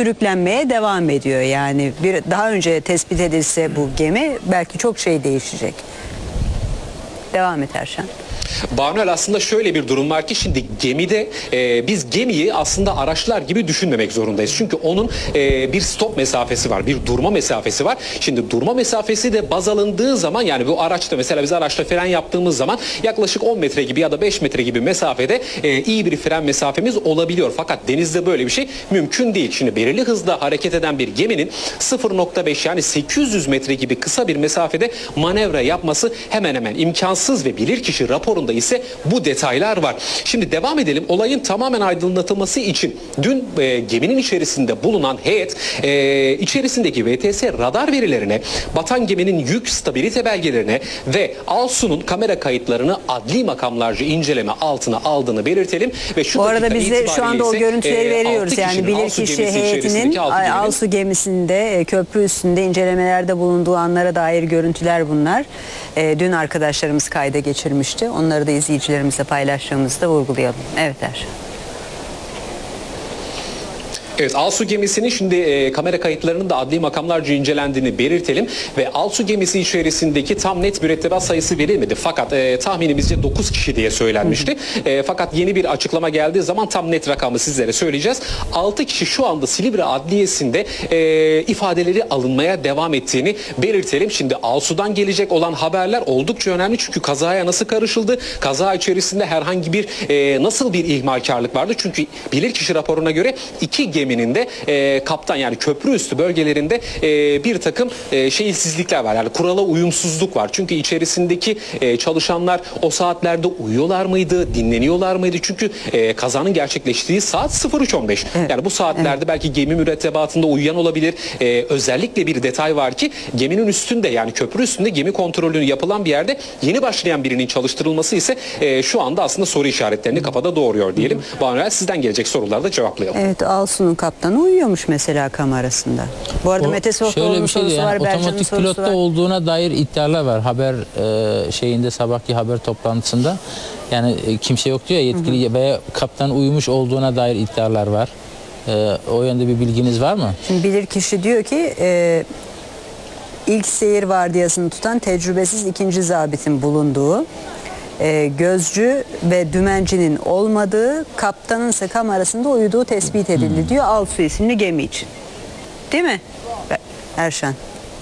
sürüklenmeye devam ediyor. Yani daha önce tespit edilse bu gemi belki çok şey değişecek. Devam et Erşan. Banuel, aslında şöyle bir durum var ki şimdi gemide biz gemiyi aslında araçlar gibi düşünmemek zorundayız. Çünkü onun bir stop mesafesi var, bir durma mesafesi var. Şimdi durma mesafesi de baz alındığı zaman, yani bu araçta mesela biz araçta fren yaptığımız zaman yaklaşık 10 metre gibi ya da 5 metre gibi mesafede iyi bir fren mesafemiz olabiliyor. Fakat denizde böyle bir şey mümkün değil. Şimdi belirli hızda hareket eden bir geminin 0.5 yani 800 metre gibi kısa bir mesafede manevra yapması hemen hemen imkansız ve bilirkişi raporunda ise bu detaylar var. Şimdi devam edelim. Olayın tamamen aydınlatılması için dün geminin içerisinde bulunan heyet içerisindeki VTS radar verilerine, batan geminin yük stabilite belgelerine ve Alsu'nun kamera kayıtlarını adli makamlarca inceleme altına aldığını belirtelim. Ve şu bu arada biz de şu anda o görüntüleri veriyoruz. Yani bilirkişi heyetinin Alsu gemisinde köprü üstünde incelemelerde bulunduğu anlara dair görüntüler bunlar. Dün arkadaşlarımız kayda geçirmişti. Onları da izleyicilerimizle paylaştığımızda vurgulayalım. Evet Erşan. Evet, Alsu gemisinin şimdi kamera kayıtlarının da adli makamlarca incelendiğini belirtelim ve Alsu gemisi içerisindeki tam net mürettebat sayısı verilmedi. Fakat tahminimizce 9 kişi diye söylenmişti. Fakat yeni bir açıklama geldiği zaman tam net rakamı sizlere söyleyeceğiz. 6 kişi şu anda Silivri Adliyesi'nde ifadeleri alınmaya devam ettiğini belirtelim. Şimdi Alsu'dan gelecek olan haberler oldukça önemli çünkü kazaya nasıl karışıldı? Kaza içerisinde herhangi bir nasıl bir ihmalkarlık vardı? Çünkü bilirkişi raporuna göre 2 geminin de kaptan yani köprü üstü bölgelerinde bir takım şeysizlikler var. Yani kurala uyumsuzluk var. Çünkü içerisindeki çalışanlar o saatlerde uyuyorlar mıydı? Dinleniyorlar mıydı? Çünkü kazanın gerçekleştiği saat 03.15. Evet. Yani bu saatlerde belki gemi mürettebatında uyuyan olabilir. Özellikle bir detay var ki geminin üstünde yani köprü üstünde gemi kontrolünü yapılan bir yerde yeni başlayan birinin çalıştırılması ise şu anda aslında soru işaretlerini kafada doğuruyor diyelim. Banuel, sizden gelecek soruları da cevaplayalım. Evet, Alsu'nun kaptanı uyuyormuş mesela kamerasında. Bu arada Mete Sohtoğlu'nun sorusu yani, var. Otomatik pilotta olduğuna dair iddialar var. Haber şeyinde sabahki haber toplantısında. Yani kimse yok diyor ya, yetkili veya kaptan uyumuş olduğuna dair iddialar var. O yönde bir bilginiz var mı? Şimdi bilirkişi diyor ki ilk seyir vardiyasını tutan tecrübesiz ikinci zabitin bulunduğu, gözcü ve dümencinin olmadığı, kaptanın ise kamerasında uyuduğu tespit edildi diyor Alsu isimli gemi için. Değil mi Erşan?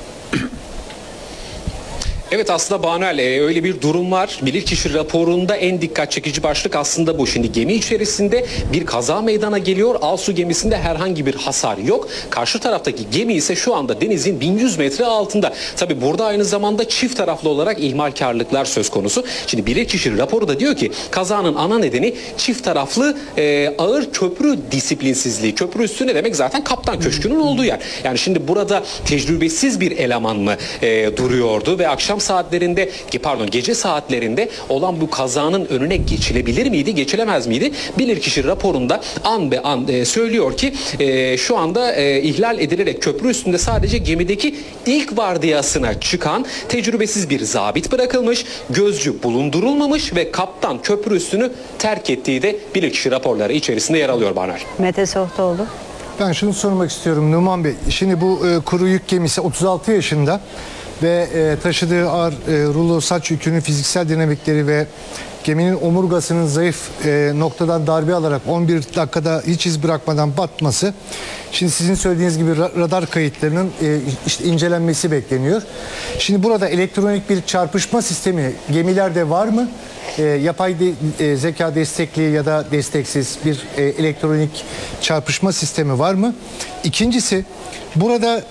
Evet, aslında Banuel öyle bir durum var. Bilirkişi raporunda en dikkat çekici başlık aslında bu. Şimdi gemi içerisinde bir kaza meydana geliyor. Alsu gemisinde herhangi bir hasar yok. Karşı taraftaki gemi ise şu anda denizin 1100 metre altında. Tabi burada aynı zamanda çift taraflı olarak ihmalkarlıklar söz konusu. Şimdi bilirkişi raporu da diyor ki kazanın ana nedeni çift taraflı ağır köprü disiplinsizliği. Köprü üstü ne demek? Zaten kaptan köşkünün olduğu yer. Yani şimdi burada tecrübesiz bir eleman mı duruyordu ve akşam saatlerinde gece saatlerinde olan bu kazanın önüne geçilebilir miydi, geçilemez miydi? Bilirkişi raporunda an be an söylüyor ki şu anda ihlal edilerek köprü üstünde sadece gemideki ilk vardiyasına çıkan tecrübesiz bir zabit bırakılmış, gözcü bulundurulmamış ve kaptan köprü üstünü terk ettiği de bilirkişi raporları içerisinde yer alıyor Banuel. Mete Sohtoğlu. Ben şunu sormak istiyorum Numan Bey. Şimdi bu kuru yük gemisi 36 yaşında ve taşıdığı ağır rulo saç yükünün fiziksel dinamikleri ve geminin omurgasının zayıf noktadan darbe alarak 11 dakikada hiç iz bırakmadan batması. Şimdi sizin söylediğiniz gibi radar kayıtlarının işte incelenmesi bekleniyor. Şimdi burada elektronik bir çarpışma sistemi gemilerde var mı? Yapay zeka destekli ya da desteksiz bir elektronik çarpışma sistemi var mı? İkincisi, burada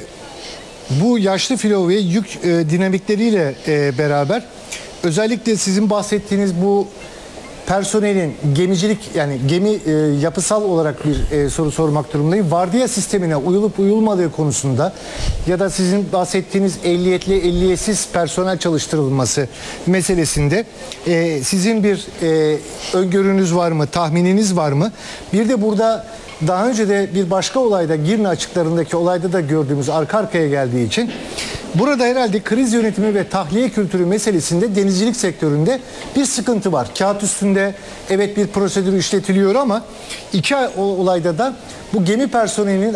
bu yaşlı filo ve yük dinamikleriyle beraber özellikle sizin bahsettiğiniz bu personelin gemicilik yani gemi yapısal olarak bir soru sormak durumundayım. Vardiya sistemine uyulup uyulmadığı konusunda ya da sizin bahsettiğiniz ehliyetli ehliyetsiz personel çalıştırılması meselesinde sizin bir öngörünüz var mı, tahmininiz var mı? Bir de burada daha önce de bir başka olayda Girne açıklarındaki olayda da gördüğümüz arka arkaya geldiği için burada herhalde kriz yönetimi ve tahliye kültürü meselesinde denizcilik sektöründe bir sıkıntı var. Kağıt üstünde evet bir prosedür işletiliyor ama iki olayda da bu gemi personelinin